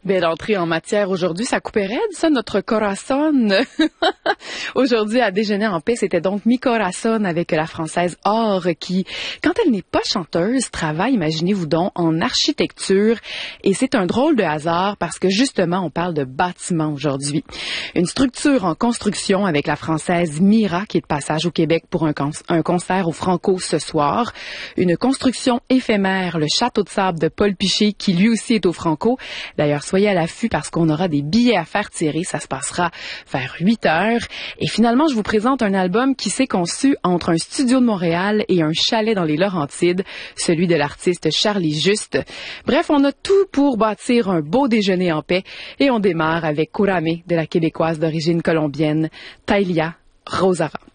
Belle entrée en matière aujourd'hui, ça coupait raide, ça, notre corazon. Aujourd'hui, à Déjeuner en paix, c'était donc Mi Corazon avec la Française Or qui, quand elle n'est pas chanteuse, travaille, imaginez-vous donc, en architecture. Et c'est un drôle de hasard parce que justement, on parle de bâtiment aujourd'hui. Une structure en construction avec la Française Mira qui est de passage au Québec pour un concert au Franco ce soir. Une construction éphémère, le Château de sable de Paul Piché qui lui aussi est au Franco. D'ailleurs, soyez à l'affût parce qu'on aura des billets à faire tirer. Ça se passera vers 8 heures. Et finalement, je vous présente un album qui s'est conçu entre un studio de Montréal et un chalet dans les Laurentides, celui de l'artiste Charlie Juste. Bref, on a tout pour bâtir un beau déjeuner en paix. Et on démarre avec Kurame de la Québécoise d'origine colombienne, Tailia Rosara.